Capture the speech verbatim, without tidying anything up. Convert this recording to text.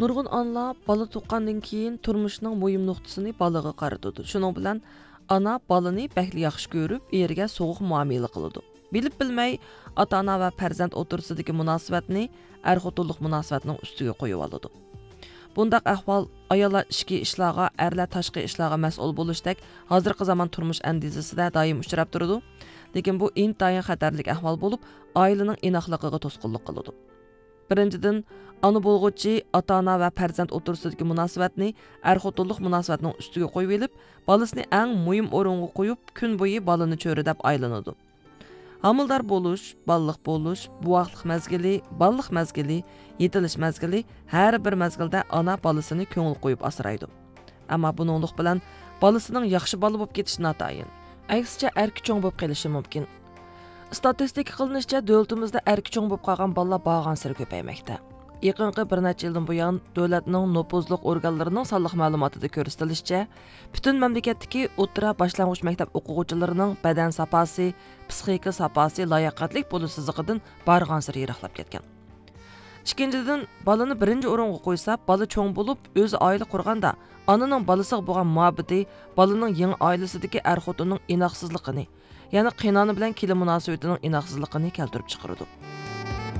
Nurg'un analar bola tuqqandan keyin turmushining muhim nuqtasini bolaga qaratadi. Shuning bilan ana bolani bakli yaxshi ko'rib, eriga so'g'uq muomala qiladi. Bilib bilmay ota-ona va farzand o'rtasidagi munosabatni er-xotinlik munosabatining ustiga qo'yib oladi. Bundaq ahvol ayollar ichki ishlarga, erlar tashqi ishlarga mas'ul bo'lishdek hozirgi zamon turmush andizasida doim uchrab turadi. Lekin bu intayin xatarlik ahvol bo'lib, oilaning inoqligiga to'sqinlik qiladi. Birinchidan, ana bo'lg'uchi ota-ona va farzand o'rtasidagi munosabatni er-xotinlik munosabatining ustiga qo'yib olib, bolasini eng muhim o'ringa qo'yib, kun bo'yi bolani cho'ri deb aylanadi. Hamildor bo'lish, balliq bo'lish, buvoqlik mazgili, balliq mazgili, yetilish mazgili har bir mazgilda ona bolasini ko'ngil qo'yib asraydi. Ammo buninglik bilan bolasining yaxshi bola bo'lib ketishi notayin. Aksicha erki cho'ng bo'lib qolishi mumkin. Statistika qilinishicha, davlatimizda erki cho'ng bo'lib qolgan bolalar borgan sari ko'paymoqda. Yaqinqi bir necha yildan buyon davlatning nopozliq organlarining sonliq ma'lumotida ko'rsatilishicha, butun mamlakatdagi o'rta boshlang'ich maktab o'quvchilarining badan saposi, psixika saposi layoqatlik bo'lisizligidan borgan sari yiroqlab ketgan. Ikkinchidan, bolani birinchi o'ringa qo'ysa, bola cho'ng bo'lib, o'zi oila qurganda, onaning bolasiga bo'lgan muhabbati, bolaning yangi oilasidagi er-xotinning inoqsizligini, ya'ni qiynoni bilan kelim munosabatining inoqsizligini keltirib chiqaradi.